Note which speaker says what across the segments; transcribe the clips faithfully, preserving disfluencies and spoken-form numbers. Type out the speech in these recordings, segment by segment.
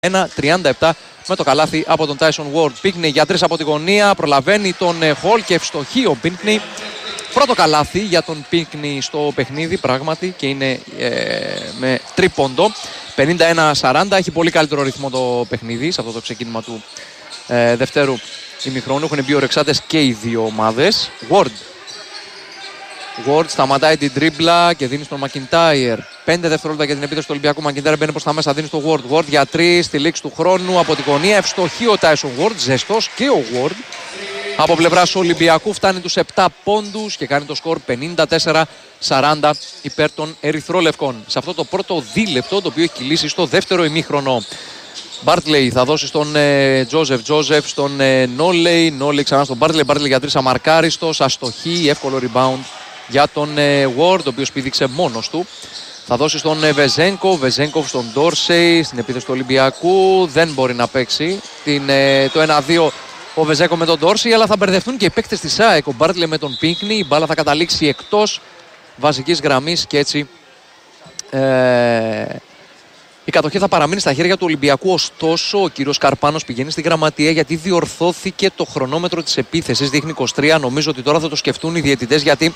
Speaker 1: ένα τριάντα επτά με το καλάθι από τον Tyson Ward. Πίνκνι για τρεις από τη γωνία, προλαβαίνει τον Χολ και ευστοχεί ο Πίνκνι. Πρώτο καλάθι για τον Πίνκνι στο παιχνίδι πράγματι και είναι ε, με τρίποντο. πενήντα ένα σαράντα, έχει πολύ καλύτερο ρυθμό το παιχνίδι σε αυτό το ξεκίνημα του ε, δευτέρου ημιχρόνου. Έχουν μπει ορεξάτες και οι δύο ομάδες. Ward. Ward σταματάει την τρίμπλα και δίνει στον Μακιντάιρ. πέντε δευτερόλεπτα για την επίθεση του Ολυμπιακού. Μακιντάιρ μπαίνει προς τα μέσα, δίνει στον Ward. Ward για τρεις στη λήξη του χρόνου από τη γωνία. Ευστοχεί ο Tyson Ward. Ζεστός και ο Ward. Από πλευράς Ολυμπιακού φτάνει τους επτά πόντους και κάνει το σκορ πενήντα τέσσερα σαράντα υπέρ των ερυθρόλευκων. Σε αυτό το πρώτο δίλεπτο το οποίο έχει κυλήσει στο δεύτερο ημίχρονο. Μπάρτλεϊ θα δώσει στον Τζόζεφ, Τζόζεφ στον Νόλεϊ, Νόλεϊ ξανά στον Μπάρτλεϊ, Μπάρτλεϊ για τρεις αμαρκάριστος, αστοχή, εύκολο rebound για τον Ward, ο οποίος πήδηξε μόνος του. Θα δώσει στον Βεζένκοφ, Βεζένκοφ στον Ντόρσεϊ, στην επίθεση του Ολυμπιακού, δεν μπορεί να παίξει την, το ένα δύο ο Βεζένκοφ με τον Ντόρσεϊ, αλλά θα μπερδευτούν και οι παίκτες της ΑΕΚ, ο Μπάρτλεϊ με τον Πίνκνι, η μπάλα θα καταλήξει εκτός βασικής γραμμής και έτσι ε, η κατοχή θα παραμείνει στα χέρια του Ολυμπιακού. Ωστόσο, ο κύριος Καρπάνος πηγαίνει στη γραμματεία γιατί διορθώθηκε το χρονόμετρο της επίθεσης. Δείχνει είκοσι τρία. Νομίζω ότι τώρα θα το σκεφτούν οι διαιτητές γιατί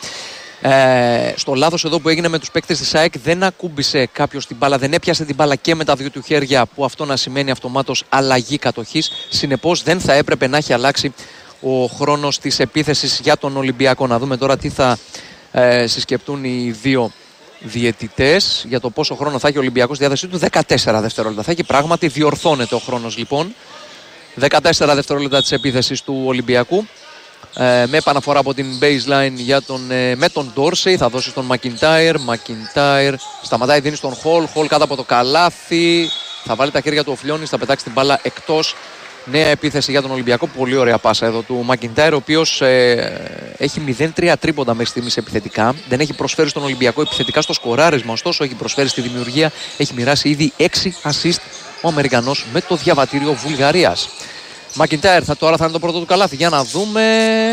Speaker 1: ε, στο λάθος εδώ που έγινε με τους παίκτες της ΑΕΚ δεν ακούμπησε κάποιος την μπάλα, δεν έπιασε την μπάλα και με τα δύο του χέρια, που αυτό να σημαίνει αυτομάτως αλλαγή κατοχής. Συνεπώς δεν θα έπρεπε να έχει αλλάξει ο χρόνος της επίθεσης για τον Ολυμπιακό. Να δούμε τώρα τι θα ε, συσκεπτούν οι δύο διαιτητές για το πόσο χρόνο θα έχει ο Ολυμπιακός στη διάθεσή του. δεκατέσσερα δευτερόλεπτα θα έχει, πράγματι διορθώνεται ο χρόνος λοιπόν. δεκατέσσερα δευτερόλεπτα της επίθεσης του Ολυμπιακού ε, με επαναφορά από την baseline για τον, ε, με τον Ντόρσεϊ. Θα δώσει στον Μακιντάιρ, Μακιντάιρ σταματάει, δίνει στον Χολ, Χολ κάτω από το καλάθι, θα βάλει τα χέρια του ο Φλιώνης, θα πετάξει την μπάλα εκτός. Νέα επίθεση για τον Ολυμπιακό. Πολύ ωραία πάσα εδώ του Μακιντάιρ, ο οποίος ε, έχει μηδέν τρία τρίποντα μέχρι στιγμής επιθετικά. Δεν έχει προσφέρει στον Ολυμπιακό επιθετικά στο σκοράρισμα, ωστόσο έχει προσφέρει στη δημιουργία. Έχει μοιράσει ήδη έξι assist ο Αμερικανός με το διαβατήριο Βουλγαρίας. Μακιντάιρ θα, τώρα θα είναι το πρώτο του καλάθι. Για να δούμε.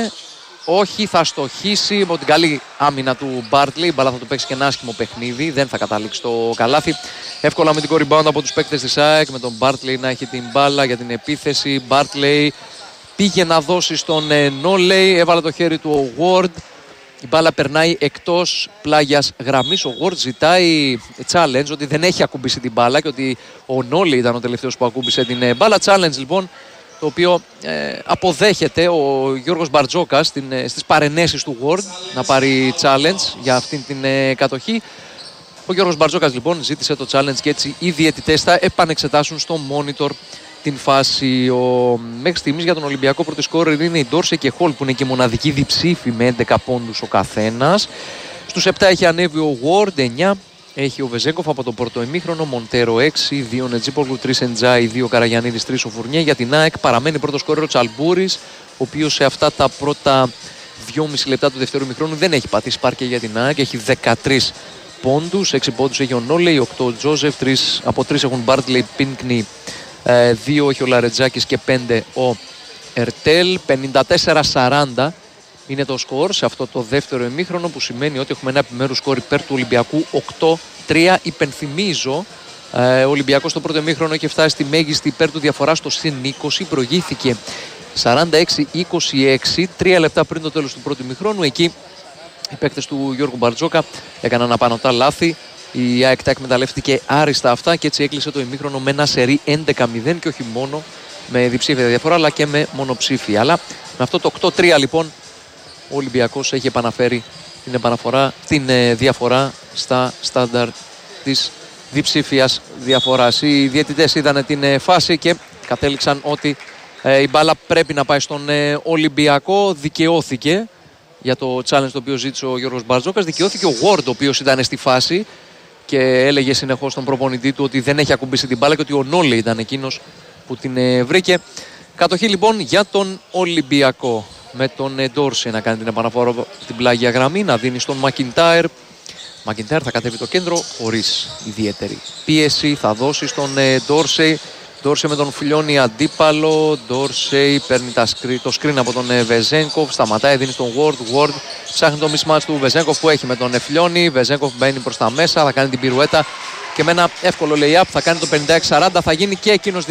Speaker 1: Όχι, θα στοχίσει από την καλή άμυνα του Μπάρτλεϊ. Η μπάλα θα του παίξει και ένα άσχημο παιχνίδι. Δεν θα καταλήξει το καλάθι. Εύκολα με την rebound από τους παίκτες της ΑΕΚ. Με τον Μπάρτλεϊ να έχει την μπάλα για την επίθεση. Μπάρτλεϊ πήγε να δώσει στον Νόλεϊ. Έβαλε το χέρι του ο Ward. Η μπάλα περνάει εκτός πλάγιας γραμμής. Ο Ward ζητάει challenge, ότι δεν έχει ακουμπήσει την μπάλα και ότι ο Νόλεϊ ήταν ο τελευταίος που ακούμπησε την μπάλα. Challenge λοιπόν, το οποίο ε, αποδέχεται ο Γιώργος Μπαρτζόκας στην, στις παρενέσεις του Ward να πάρει challenge για αυτήν την ε, κατοχή. Ο Γιώργος Μπαρτζόκας λοιπόν ζήτησε το challenge και έτσι οι διαιτητές θα επανεξετάσουν στο monitor την φάση. Ο, μέχρι στιγμής για τον Ολυμπιακό πρώτη σκόρερ είναι η Ντόρσεϊ και Χολ, που είναι και μοναδική διψήφοι με έντεκα πόντους ο καθένας. Στους επτά έχει ανέβει ο Ward, εννιά. Έχει ο Βεζένκοφ από τον πρώτο ημίχρονο, Μοντέρο έξι, δύο Νετζίπογλου, τρία Εντζάι, δύο Καραγιαννίδης, τρία ο Φουρνιέ. Για την ΑΕΚ παραμένει πρώτο σκόρερ ο Τσαλμπούρης, ο οποίος σε αυτά τα πρώτα δυόμιση λεπτά του δεύτερου ημιχρόνου δεν έχει πατήσει πάρκια για την ΑΕΚ. Έχει δεκατρείς πόντους, έξι πόντους έχει ο Νόλεϊ, οκτώ ο Τζόζεφ, τρεις, από τρεις έχουν Μπάρτλεϊ, Πίνκνι, δύο έχει ο Λαρετζάκης και πέντε ο Ερτέλ. πενήντα τέσσερα σαράντα είναι το σκορ σε αυτό το δεύτερο ημίχρονο, που σημαίνει ότι έχουμε ένα επιμέρους σκορ υπέρ του Ολυμπιακού οκτώ τρία. Υπενθυμίζω, ε, ο Ολυμπιακός στο πρώτο ημίχρονο έχει φτάσει στη μέγιστη υπέρ του διαφορά στο συν είκοσι, προηγήθηκε σαράντα έξι είκοσι έξι, τρία λεπτά πριν το τέλος του πρώτου ημίχρονου. Εκεί οι παίκτες του Γιώργου Μπαρτζόκα έκαναν απανωτά λάθη. Η ΑΕΚ τα εκμεταλλεύτηκε άριστα αυτά και έτσι έκλεισε το ημίχρονο με ένα σερί έντεκα μηδέν και όχι μόνο με διψήφια διαφορά αλλά και με μονοψήφια. Αλλά με αυτό το οκτώ τρία λοιπόν ο Ολυμπιακός έχει επαναφέρει την επαναφορά, την ε, διαφορά στα στάνταρ της διψήφιας διαφοράς. Οι διαιτητές είδαν την ε, φάση και κατέληξαν ότι ε, η μπάλα πρέπει να πάει στον ε, Ολυμπιακό. Δικαιώθηκε για το challenge το οποίο ζήτησε ο Γιώργος Μπαρτζόκας. Δικαιώθηκε ο Ward, ο οποίος ήταν στη φάση και έλεγε συνεχώς στον προπονητή του ότι δεν έχει ακουμπήσει την μπάλα και ότι ο Νόλεϊ ήταν εκείνος που την ε, βρήκε. Κατοχή λοιπόν για τον Ολυμπιακό, με τον Ντόρσεϊ να κάνει την επαναφορά στην πλάγια γραμμή, να δίνει στον Μακιντάιρ. Μακιντάιρ θα κατέβει το κέντρο χωρίς ιδιαίτερη πίεση, θα δώσει στον Ντόρσεϊ. Ντόρσεϊ με τον Φλιώνη αντίπαλο. Ντόρσεϊ παίρνει τα σκρι... το screen από τον Βεζένκοφ, σταματάει, δίνει στον Ward. Ward ψάχνει το mismatch του Βεζένκοφ που έχει με τον Φλιώνη. Βεζένκοφ μπαίνει προς τα μέσα, θα κάνει την πυρουέτα και με ένα εύκολο lay-up θα κάνει το πενήντα έξι σαράντα, θα γίνει και εκείνος